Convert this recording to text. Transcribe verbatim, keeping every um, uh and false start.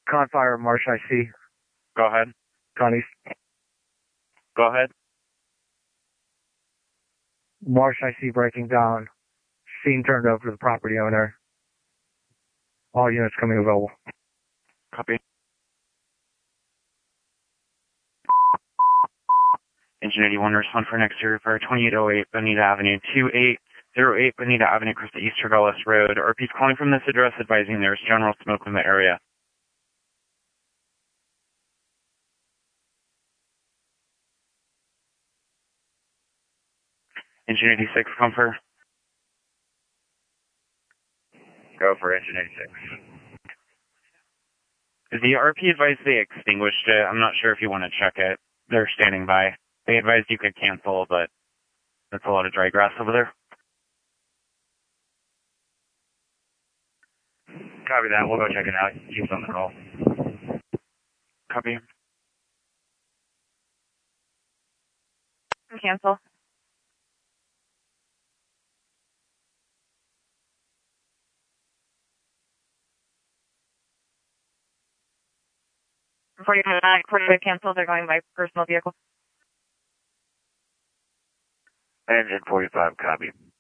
Confire, Marsh I C. Go ahead. Connie. Go ahead. Marsh I C breaking down. Scene turned over to the property owner. All units coming available. Copy. Engine eighty-one, respond for an exterior fire, twenty-eight oh eight Bonita Avenue, two eight oh eight Bonita Avenue, across the East Trevellis Road. R P's calling from this address, advising there is general smoke in the area. Engine eighty-six, comfort. Go for engine eighty-six. The R P advised they extinguished it. I'm not sure if you want to check it. They're standing by. They advised you could cancel, but that's a lot of dry grass over there. Copy that. We'll go check it out. Keep on the call. Copy. Cancel. Before you come back, before you cancel, they're going by personal vehicle. Engine forty-five, copy.